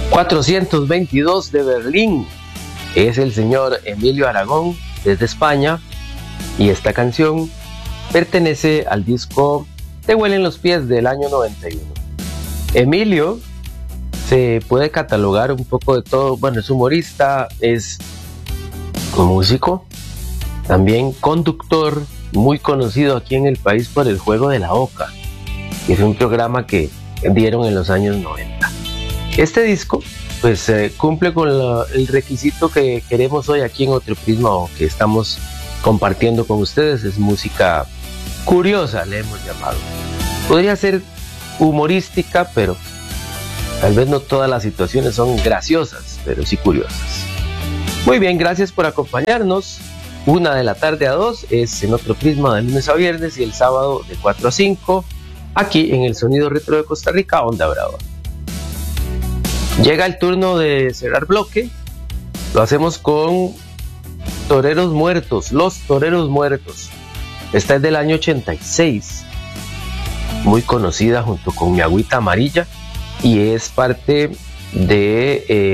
422 de Berlín. Es el señor Emilio Aragón desde España y esta canción pertenece al disco Te huelen los pies del año 91. Emilio se puede catalogar un poco de todo. Bueno, es humorista, es músico, también conductor, muy conocido aquí en el país por El Juego de la Oca, que es un programa que dieron en los años 90. Este disco pues cumple con el requisito que queremos hoy aquí en Otro Prisma, o que estamos compartiendo con ustedes. Es música curiosa, le hemos llamado. Podría ser humorística, pero tal vez no todas las situaciones son graciosas, pero sí curiosas. Muy bien, gracias por acompañarnos. 1 de la tarde a 2 es en Otro Prisma de lunes a viernes, y el sábado de 4 a 5 aquí en el Sonido Retro de Costa Rica, Onda Brava. Llega el turno de cerrar bloque. Lo hacemos con Toreros Muertos, Los Toreros Muertos. Esta es del año 86, muy conocida junto con Mi Agüita Amarilla, y es parte de